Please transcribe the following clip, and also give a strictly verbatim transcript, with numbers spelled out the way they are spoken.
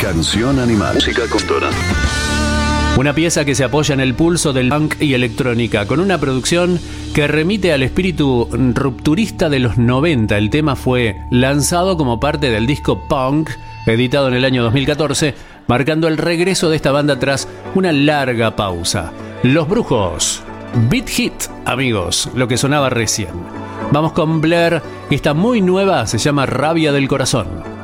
Canción Animal. Música con Dora. Una pieza que se apoya en el pulso del punk y electrónica, con una producción que remite al espíritu rupturista de los noventa. El tema fue lanzado como parte del disco Punk, editado en el año dos mil catorce, marcando el regreso de esta banda tras una larga pausa. Los Brujos. Beat Hit, amigos, lo que sonaba recién. Vamos con Blair, esta muy nueva, se llama Rabia del Corazón.